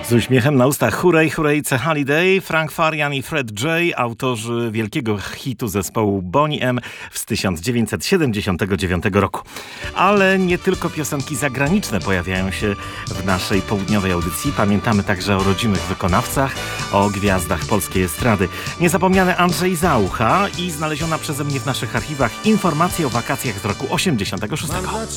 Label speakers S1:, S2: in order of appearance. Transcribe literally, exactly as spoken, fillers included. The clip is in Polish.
S1: Z uśmiechem na ustach Hooray, Hooray, It's a Holiday, Frank Farian i Fred J., autorzy wielkiego hitu zespołu Boney M. z tysiąc dziewięćset siedemdziesiątego dziewiątego roku. Ale nie tylko piosenki zagraniczne pojawiają się w naszej południowej audycji. Pamiętamy także o rodzimych wykonawcach, o gwiazdach polskiej estrady. Niezapomniany Andrzej Zaucha i znaleziona przeze mnie w naszych archiwach informacje o wakacjach z roku osiemdziesiątego szóstego.